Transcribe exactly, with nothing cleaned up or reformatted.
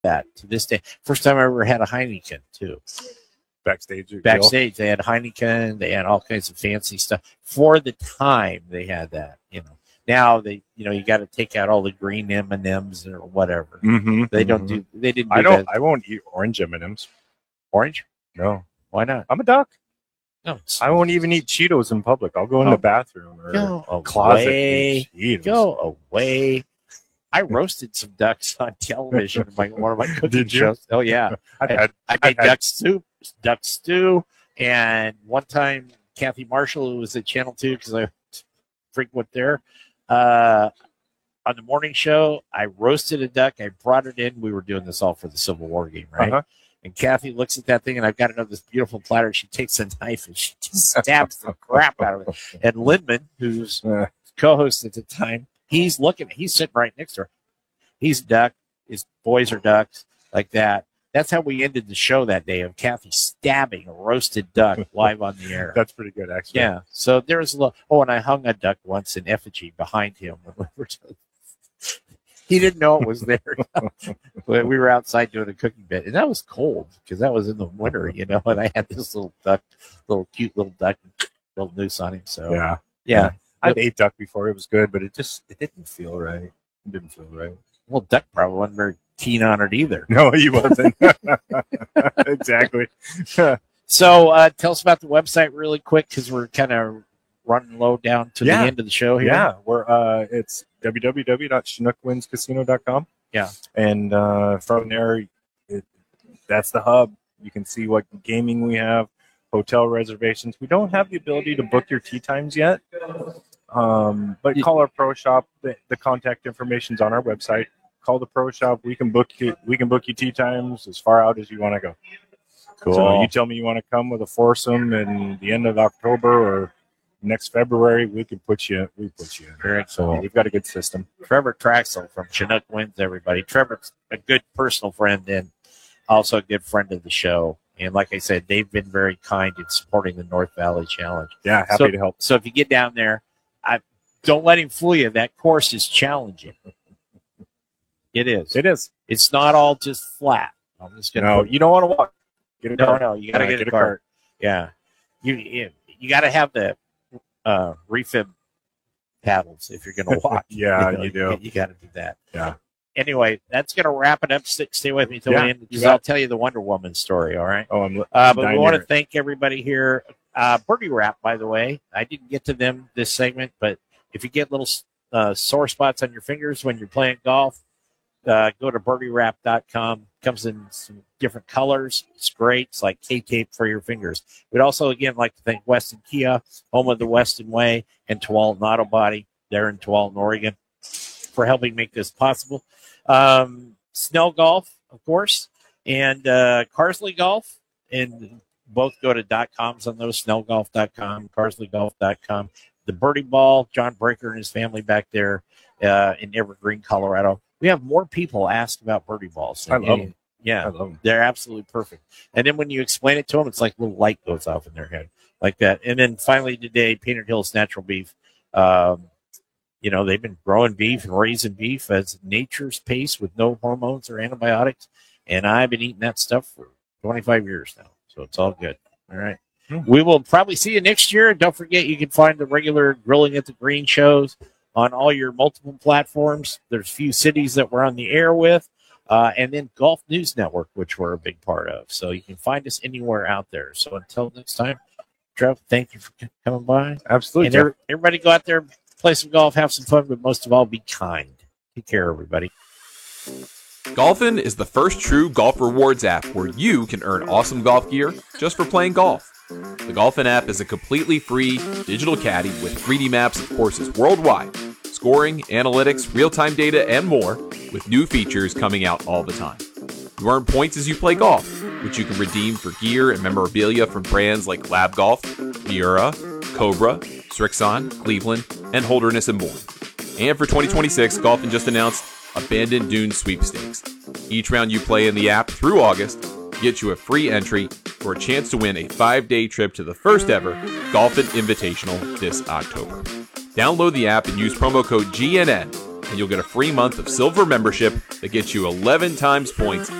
that to this day. First time I ever had a Heineken too. Backstage. Backstage, they had Heineken. They had all kinds of fancy stuff. For the time, they had that. You know, now they, you know, you got to take out all the green M and M's or whatever. Mm-hmm, they mm-hmm. don't do. They didn't. Do I don't. that. I won't eat orange M and M's. Orange? No. Why not? I'm a duck. No. I won't even eat Cheetos in public. I'll go in oh, the bathroom or go closet. Away, and eat Cheetos. Go away. I roasted some ducks on television in my, one of my cooking Did you? shows. Oh yeah, I've I, had, I made I've duck soup, duck stew, and one time Kathy Marshall, who was at Channel Two because I frequent there, uh, on the morning show, I roasted a duck. I brought it in. We were doing this all for the Civil War game, right? Uh-huh. And Kathy looks at that thing, and I've got another this beautiful platter. She takes a knife and she just stabs the crap out of it. And Lindman, who's co-host at the time, he's looking. He's sitting right next to her. He's a duck. His boys are ducks, like that. That's how we ended the show that day, of Kathy stabbing a roasted duck live on the air. That's pretty good, actually. Yeah. So there's a little. Oh, and I hung a duck once in effigy behind him. He didn't know it was there. But we were outside doing a cooking bit, and that was cold because that was in the winter, you know. And I had this little duck, little cute little duck, little noose on him. So yeah, yeah. I've ate duck before. It was good, but it just it didn't feel right. It didn't feel right. Well, Duck probably wasn't very keen on it either. No, he wasn't. Exactly. So uh, tell us about the website really quick, because we're kind of running low down to yeah. the end of the show here. Yeah, we're uh, it's w w w dot chinook winds casino dot com. Yeah, and uh, from there, it, that's the hub. You can see what gaming we have, hotel reservations. We don't have the ability to book your tea times yet. Um, but call our pro shop. The, the contact information's on our website. Call the pro shop. We can book you. We can book you tea times as far out as you want to go. Cool. So you tell me you want to come with a foursome in the end of October or next February. We can put you. We put you in. Very so cool. we've got a good system. Trevor Traxel from Chinook Winds, everybody. Trevor's a good personal friend and also a good friend of the show. And like I said, they've been very kind in supporting the North Valley Challenge. Yeah, happy so, to help. So if you get down there, I don't let him fool you. That course is challenging. It is. It is. It's not all just flat. I'm just gonna. No, put, you don't want to walk. Get a no, cart. no, you got to uh, get, get a a cart. cart. Yeah, you you, you got to have the uh, refib paddles if you're going to walk. Yeah, you, know, you do. You, you got to do that. Yeah. Anyway, that's going to wrap it up. Stay, stay with me till yeah, the end, because I'll tell you the Wonder Woman story. All right. Oh, I'm. Uh, but we want to thank everybody here. Uh, Birdie Wrap, by the way, I didn't get to them this segment, but if you get little uh, sore spots on your fingers when you're playing golf, uh, go to birdie wrap dot com. Comes in some different colors. It's great. It's like K-tape for your fingers. We'd also, again, like to thank Weston Kia, home of the Weston Way, and Tualatin Auto Body there in Tualatin, Oregon, for helping make this possible. Um, Snell Golf, of course, and uh, Carsley Golf, and both go to dot coms on those, snell golf dot com, carsley golf dot com. The Birdie Ball, John Breaker and his family back there uh, in Evergreen, Colorado. We have more people ask about Birdie Balls. I love them. Yeah, I love them. They're absolutely perfect. And then when you explain it to them, it's like a little light goes off in their head like that. And then finally today, Painted Hills Natural Beef. Um, you know, they've been growing beef and raising beef as nature's pace with no hormones or antibiotics. And I've been eating that stuff for twenty-five years now. So it's all good. All right. Mm-hmm. We will probably see you next year. Don't forget, you can find the regular Grilling at the Green shows on all your multiple platforms. There's a few cities that we're on the air with. Uh, and then Golf News Network, which we're a big part of. So you can find us anywhere out there. So until next time, Trev, thank you for coming by. Absolutely. And everybody go out there, play some golf, have some fun, but most of all, be kind. Take care, everybody. Golfin is the first true golf rewards app where you can earn awesome golf gear just for playing golf. The Golfin app is a completely free digital caddy with three D maps of courses worldwide, scoring, analytics, real-time data, and more, with new features coming out all the time. You earn points as you play golf, which you can redeem for gear and memorabilia from brands like Lab Golf, Miura, Cobra, Srixon, Cleveland, and Holderness and Bourne. And for twenty twenty-six, Golfin just announced Abandoned Dunes Sweepstakes. Each round you play in the app through August gets you a free entry for a chance to win a five-day trip to the first ever Golfin Invitational this October. Download the app and use promo code G N N and you'll get a free month of silver membership that gets you eleven times points